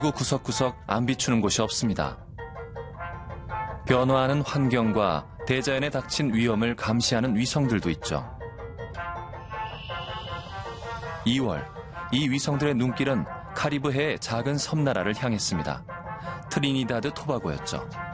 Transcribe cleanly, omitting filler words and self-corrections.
구석구석 안 비추는 곳이 없습니다. 변화하는 환경과 대자연에 닥친 위험을 감시하는 위성들도 있죠. 2월, 이 위성들의 눈길은 카리브해의 작은 섬나라를 향했습니다. 트리니다드 토바고였죠.